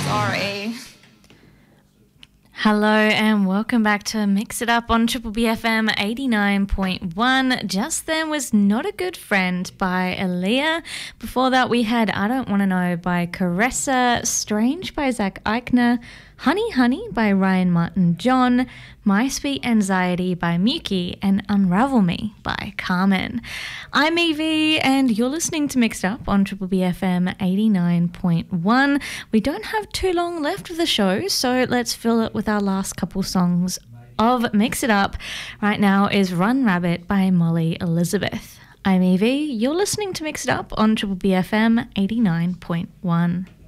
Sorry. Hello and welcome back to Mix It Up on Triple BFM 89.1. Just then was Not a Good Friend by Aaliyah. Before that we had I Don't Want to Know by Caressa, Strange by Zach Eichner, Honey Honey by Ryan Martin John, My Sweet Anxiety by Muki, and Unravel Me by Carmen. I'm Evie and you're listening to Mixed Up on Triple BFM 89.1. We don't have too long left of the show, so let's fill it with our last couple songs of Mix It Up. Right now is Run Rabbit by Molly Elizabeth. I'm Evie, you're listening to Mix It Up on Triple BFM 89.1.